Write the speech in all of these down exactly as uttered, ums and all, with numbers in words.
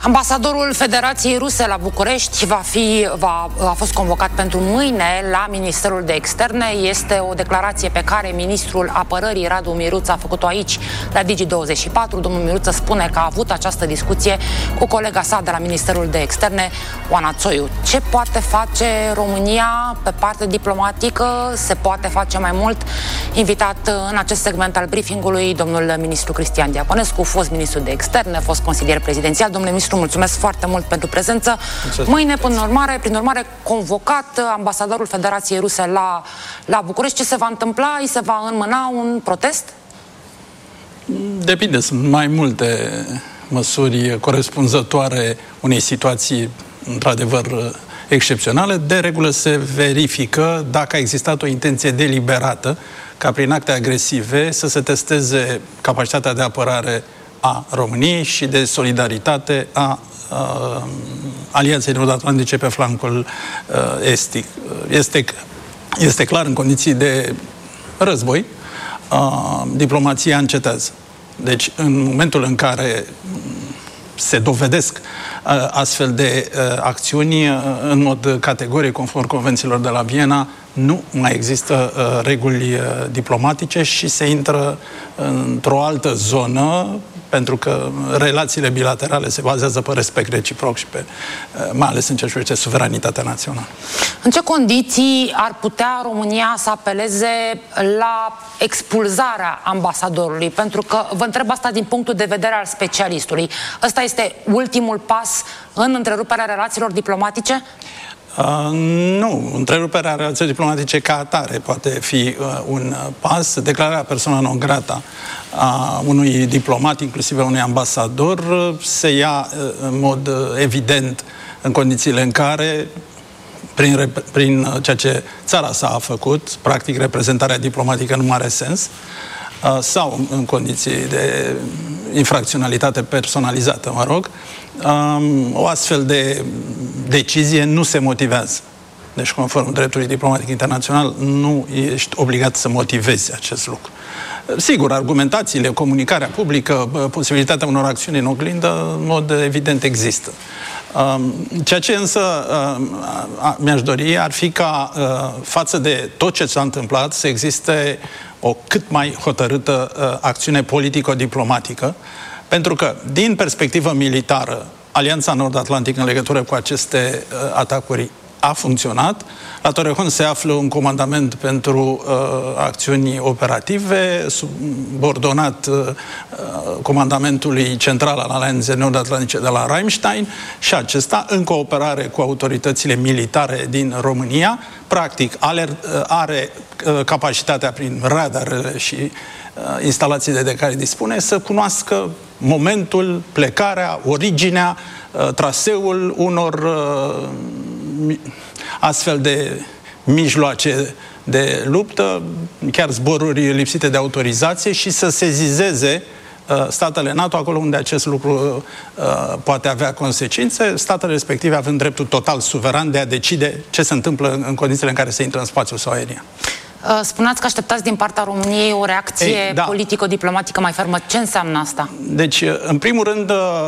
Ambasadorul Federației Ruse la București va fi, va, a fost convocat pentru mâine la Ministerul de Externe. Este o declarație pe care ministrul apărării Radu Miruță a făcut-o aici la Digi douăzeci și patru. Domnul Miruță spune că a avut această discuție cu colega sa de la Ministerul de Externe, Oana Țoiu. Ce poate face România pe partea diplomatică? Se poate face mai mult? Invitat în acest segment al briefingului domnul ministru Cristian Diaconescu, fost ministru de Externe, fost consilier prezidențial. Domnule ministru, mulțumesc foarte mult pentru prezență. Mulțumesc. Mâine, prin urmare, prin urmare, convocat ambasadorul Federației Ruse la, la București. Ce se va întâmpla? Îi se va înmâna un protest? Depinde. Sunt mai multe măsuri corespunzătoare unei situații într-adevăr excepționale. De regulă se verifică dacă a existat o intenție deliberată ca prin acte agresive să se testeze capacitatea de apărare a României și de solidaritate a, a Alianței Nord-Atlantice pe flancul uh, estic. Este, este clar, în condiții de război, uh, diplomația încetează. Deci, în momentul în care se dovedesc uh, astfel de uh, acțiuni, uh, în mod categoric, conform convențiilor de la Viena, nu mai există uh, reguli uh, diplomatice și se intră într-o altă zonă, pentru că relațiile bilaterale se bazează pe respect reciproc și pe, mai ales în ceea ce privește suveranitatea națională. În ce condiții ar putea România să apeleze la expulzarea ambasadorului? Pentru că vă întreb asta din punctul de vedere al specialistului. Ăsta este ultimul pas în întreruperea relațiilor diplomatice? Uh, nu, întreruperea relațiilor diplomatice ca atare poate fi uh, un pas. Declararea persoana non grata a unui diplomat, inclusiv a unui ambasador, uh, se ia uh, în mod uh, evident în condițiile în care, prin, prin ceea ce țara sa a făcut, practic reprezentarea diplomatică nu mai are sens, uh, sau în condiții de infracționalitate personalizată, mă rog, um, o astfel de decizie nu se motivează. Deci, conform dreptului diplomatic internațional, nu ești obligat să motivezi acest lucru. Sigur, argumentațiile, comunicarea publică, posibilitatea unor acțiuni în oglindă, în mod evident există. Ceea ce însă mi-aș dori ar fi ca, față de tot ce s-a întâmplat, să existe o cât mai hotărâtă acțiune politico-diplomatică, pentru că, din perspectivă militară, Alianța Nord-Atlantică în legătură cu aceste uh, atacuri a funcționat. La Torrejon se află un comandament pentru uh, acțiuni operative, subordonat uh, comandamentului central al Alianței Nord-Atlantice de la Ramstein, și acesta, în cooperare cu autoritățile militare din România, practic are, are uh, capacitatea prin radarele și uh, instalațiile de care dispune să cunoască momentul, plecarea, originea, uh, traseul unor uh, astfel de mijloace de luptă, chiar zboruri lipsite de autorizație, și să sezizeze uh, statele NATO acolo unde acest lucru uh, poate avea consecințe, statele respective având dreptul total suveran de a decide ce se întâmplă în, în condițiile în care se intră în spațiul său aerian. Spuneați că așteptați din partea României o reacție Ei, da. politico-diplomatică mai fermă. Ce înseamnă asta? Deci, în primul rând,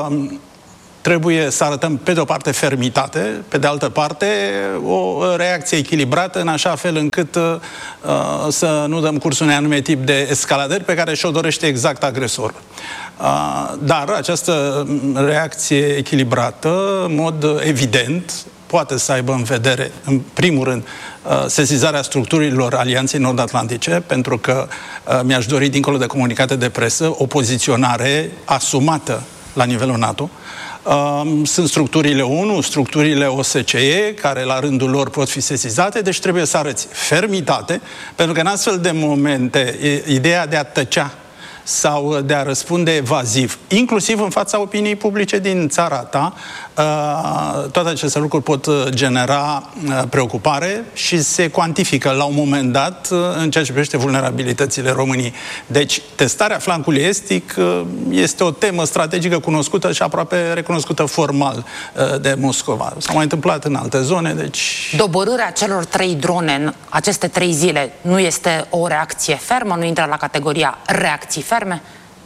trebuie să arătăm, pe de o parte, fermitate, pe de altă parte, o reacție echilibrată, în așa fel încât uh, să nu dăm curs unui anume tip de escaladări pe care și-o dorește exact agresorul. Uh, dar această reacție echilibrată, în mod evident, poate să aibă în vedere, în primul rând, sesizarea structurilor Alianței Nord-Atlantice, pentru că mi-aș dori, dincolo de comunicate de presă, o poziționare asumată la nivelul NATO. Sunt structurile ONU, structurile O S C E, care la rândul lor pot fi sesizate, deci trebuie să arăți fermitate, pentru că în astfel de momente, ideea de a tăcea sau de a răspunde evaziv, inclusiv în fața opiniei publice din țara ta, toate aceste lucruri pot genera preocupare și se cuantifică la un moment dat în ceea ce privește vulnerabilitățile României. Deci, testarea flancului estic este o temă strategică cunoscută și aproape recunoscută formal de Moscova. S-a mai întâmplat în alte zone, deci... Doborârea celor trei drone în aceste trei zile nu este o reacție fermă? Nu intră la categoria reacții ferme?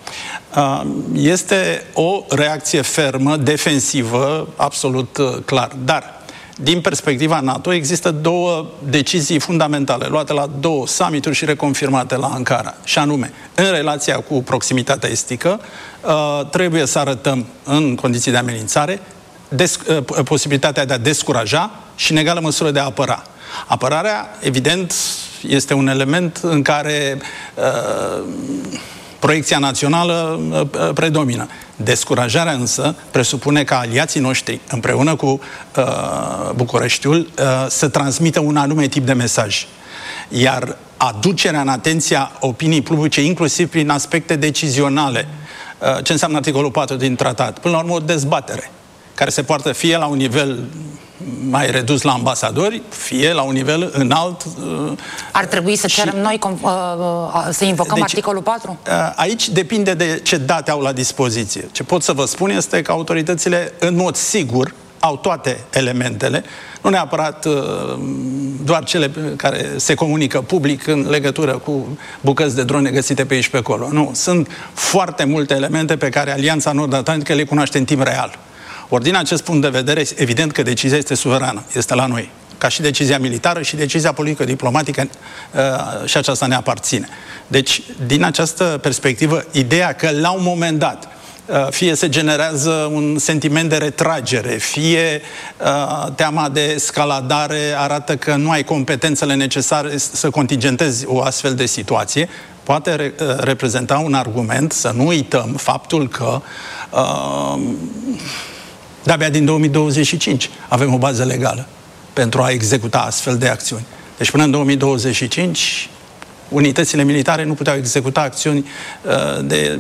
Este o reacție fermă, defensivă, absolut clar. Dar, din perspectiva NATO, există două decizii fundamentale, luate la două summituri și reconfirmate la Ankara. Și anume, în relația cu proximitatea estică, trebuie să arătăm, în condiții de amenințare, posibilitatea de a descuraja și, în egală măsură, de a apăra. Apărarea, evident, este un element în care uh, proiecția națională uh, predomină. Descurajarea însă presupune ca aliații noștri, împreună cu uh, Bucureștiul, uh, să transmită un anume tip de mesaj. Iar aducerea în atenția opiniei publice, inclusiv prin aspecte decizionale, uh, ce înseamnă articolul patru din tratat, până la urmă o dezbatere, care se poartă fie la un nivel mai redus la ambasadori, fie la un nivel înalt. Ar trebui să cerem și, noi să invocăm deci, articolul patru? Aici depinde de ce date au la dispoziție. Ce pot să vă spun este că autoritățile, în mod sigur, au toate elementele, nu neapărat doar cele care se comunică public în legătură cu bucăți de drone găsite pe aici pe acolo. Nu, sunt foarte multe elemente pe care Alianța Nord-Atlantică le cunoaște în timp real. Ori din acest punct de vedere, evident că decizia este suverană, este la noi. Ca și decizia militară și decizia politică-diplomatică, și aceasta ne aparține. Deci, din această perspectivă, ideea că la un moment dat fie se generează un sentiment de retragere, fie teama de escaladare arată că nu ai competențele necesare să contingentezi o astfel de situație, poate re- reprezenta un argument să nu uităm faptul că uh, de-abia din două mii douăzeci și cinci avem o bază legală pentru a executa astfel de acțiuni. Deci până în două mii douăzeci și cinci unitățile militare nu puteau executa acțiuni uh, de,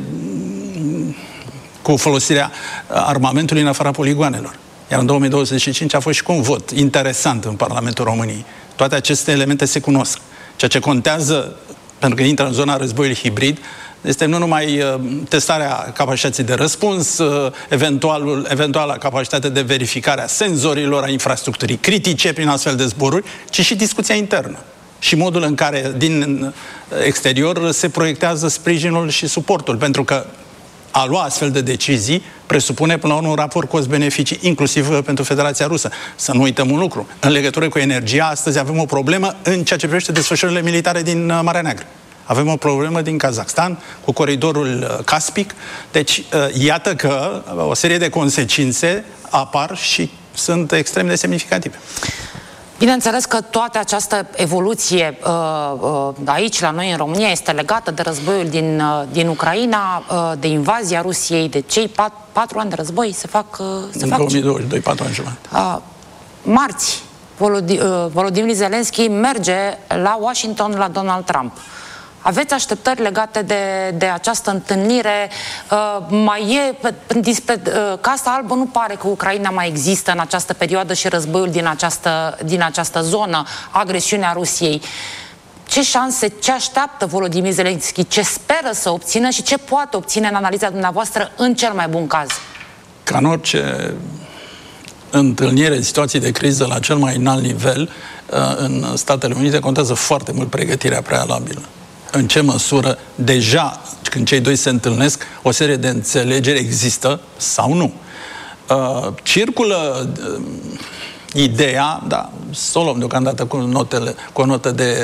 cu folosirea armamentului în afara poligoanelor. Iar în două mii douăzeci și cinci a fost și cu un vot interesant în Parlamentul României. Toate aceste elemente se cunosc. Ceea ce contează, pentru că intră în zona războiului hibrid, este nu numai uh, testarea capacității de răspuns, uh, eventualul, eventuala capacitate de verificare a senzorilor, a infrastructurii critice prin astfel de zboruri, ci și discuția internă. Și modul în care din exterior se proiectează sprijinul și suportul. Pentru că a lua astfel de decizii presupune până la urmă un raport cost-beneficii, inclusiv pentru Federația Rusă. Să nu uităm un lucru. În legătură cu energia, astăzi avem o problemă în ceea ce privește desfășurările militare din Marea Neagră. Avem o problemă din Kazakhstan cu coridorul Caspic. Deci, iată că o serie de consecințe apar și sunt extrem de semnificative. Bineînțeles că toată această evoluție uh, aici, la noi în România, este legată de războiul din, uh, din Ucraina, uh, de invazia Rusiei, de cei pat, patru ani de război se fac... Uh, se în fac două mii douăzeci și doi, patru ani jumătate. Uh, marți, Volodi, uh, Volodymyr Zelensky merge la Washington la Donald Trump. Aveți așteptări legate de, de această întâlnire? Uh, mai e, despre uh, Casa Albă nu pare că Ucraina mai există în această perioadă și războiul din această, din această zonă, agresiunea Rusiei. Ce șanse, ce așteaptă Volodymyr Zelensky, ce speră să obțină și ce poate obține în analiza dumneavoastră în cel mai bun caz? Ca în orice întâlnire în situații de criză la cel mai înalt nivel, uh, în Statele Unite contează foarte mult pregătirea prealabilă. În ce măsură, deja, când cei doi se întâlnesc, o serie de înțelegeri există sau nu. Uh, circulă uh, ideea, da, să o luăm deocamdată cu, notele, cu o notă de